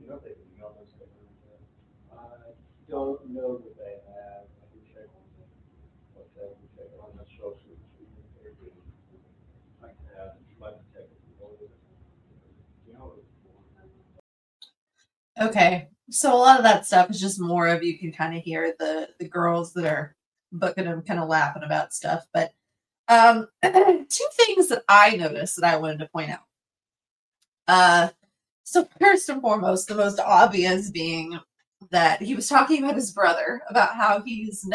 I don't know that they have. I can check on the, what they can check on the social security. I can ask, like, check if you know it. You know, Okay. So a lot of that stuff is just more of you can kind of hear the girls that are booking them kind of laughing about stuff. But two things that I noticed that I wanted to point out. So first and foremost, the most obvious being that he was talking about his brother, about how he's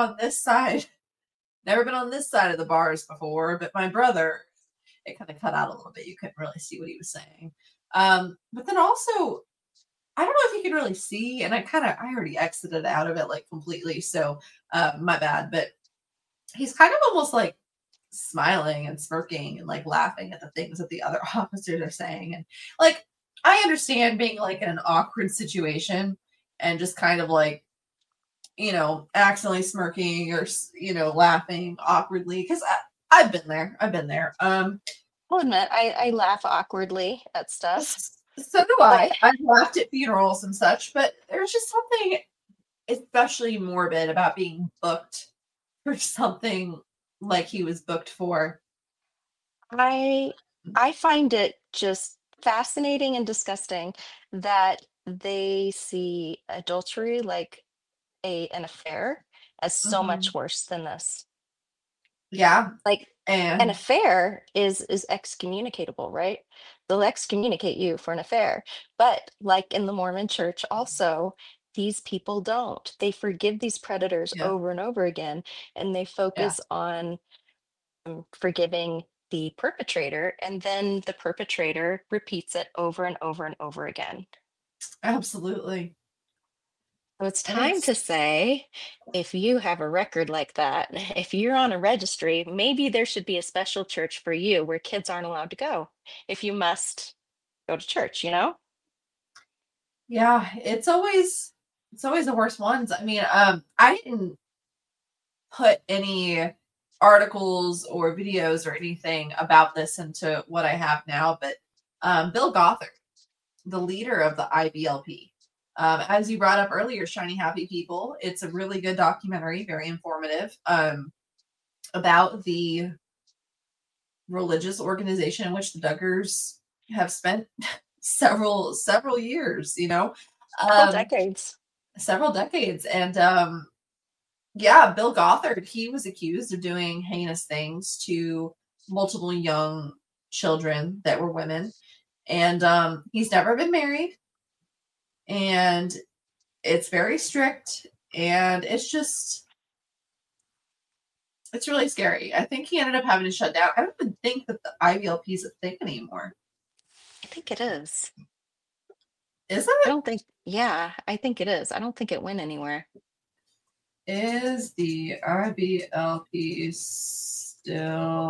never been on this side of the bars before, but my brother, it kind of cut out a little bit. You couldn't really see what he was saying. But then also, I don't know if you can really see, and I already exited out of it like completely, so my bad. But he's kind of almost like smiling and smirking and like laughing at the things that the other officers are saying. And like, I understand being like in an awkward situation and just kind of like, accidentally smirking or, laughing awkwardly. Cause I've been there. I've been there. I'll admit, I laugh awkwardly at stuff. So do But I. I've laughed at funerals and such, but there's just something especially morbid about being booked for something like he was booked for. I I find it just fascinating and disgusting that they see adultery like an affair as so much Mhm. worse than this. Yeah, Like an and affair is excommunicatable, right? They'll excommunicate you for an affair. But like in the Mormon church also, these people don't. They forgive these predators yeah, over and over again, and they yeah, focus on forgiving the perpetrator, and then the perpetrator repeats it over and over and over again. absolutely. So it's And time it's to say, if you have a record like that, if you're on a registry, maybe there should be a special church for you where kids aren't allowed to go if you must go to church, you know? yeah, it's always the worst ones. I mean, I didn't put any articles or videos or anything about this into what I have now, but Bill Gothard, the leader of the IBLP, as you brought up earlier, Shiny Happy People, it's a really good documentary, very informative, about the religious organization in which the Duggars have spent several years, Several um, decades. several decades. And yeah, Bill Gothard, he was accused of doing heinous things to multiple young children that were women. And he's never been married. And it's very strict. And it's really scary. I think he ended up having to shut down. I don't even think that the IVLP is a thing anymore. I think it is. Is I it? don't think, yeah, I think it is. I don't think it went anywhere. Is the IBLP still